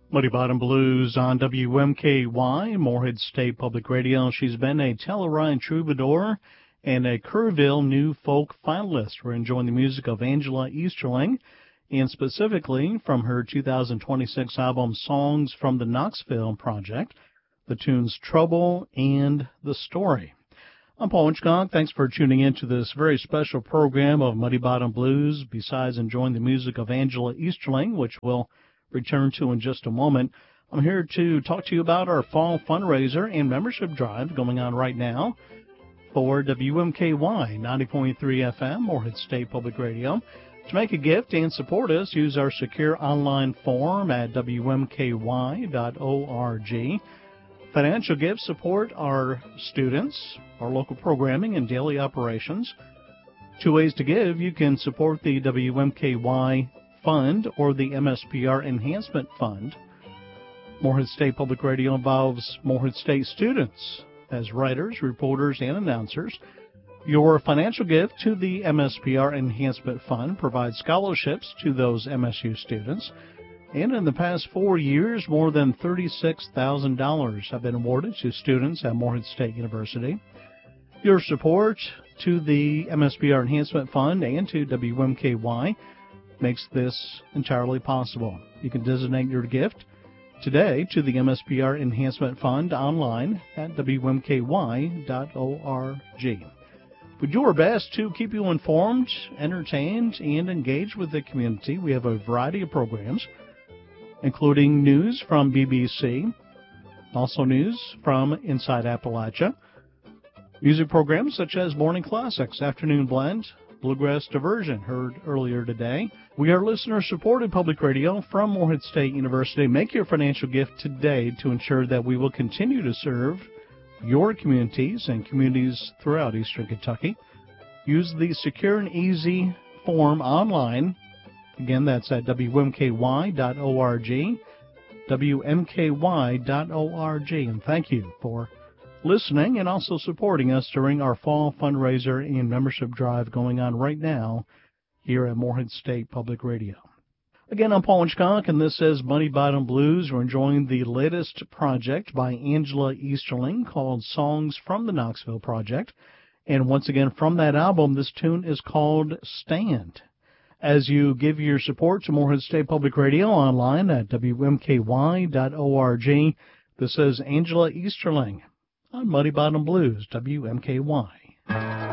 Muddy Bottom Blues on WMKY, Morehead State Public Radio. She's been a Telluride troubadour and a Kerrville New Folk finalist. We're enjoying the music of Angela Easterling, and specifically from her 2026 album Songs from the Knoxville Project, the tunes Trouble and The Story. I'm Paul Hitchcock. Thanks for tuning in to this very special program of Muddy Bottom Blues. Besides enjoying the music of Angela Easterling, which we'll return to in just a moment, I'm here to talk to you about our fall fundraiser and membership drive going on right now for WMKY 90.3 FM, Morehead State Public Radio. To make a gift and support us, use our secure online form at WMKY.org. Financial gifts support our students, our local programming, and daily operations. Two ways to give. You can support the WMKY Fund or the MSPR Enhancement Fund. Morehead State Public Radio involves Morehead State students as writers, reporters, and announcers. Your financial gift to the MSPR Enhancement Fund provides scholarships to those MSU students. And in the past 4 years, more than $36,000 have been awarded to students at Morehead State University. Your support to the MSPR Enhancement Fund and to WMKY makes this entirely possible. You can designate your gift today to the MSPR Enhancement Fund online at WMKY.org. We do our best to keep you informed, entertained, and engaged with the community. We have a variety of programs, including news from BBC, also news from Inside Appalachia, music programs such as Morning Classics, Afternoon Blend, Bluegrass Diversion, heard earlier today. We are listener-supported public radio from Morehead State University. Make your financial gift today to ensure that we will continue to serve your communities and communities throughout Eastern Kentucky. Use the secure and easy form online. Again, that's at WMKY.org, WMKY.org. And thank you for listening and also supporting us during our fall fundraiser and membership drive going on right now here at Morehead State Public Radio. Again, I'm Paul Hitchcock, and this is Muddy Bottom Blues. We're enjoying the latest project by Angela Easterling called Songs from the Knoxville Project. And once again, from that album, this tune is called Stand. As you give your support to Morehead State Public Radio online at WMKY.org, this is Angela Easterling on Muddy Bottom Blues, WMKY.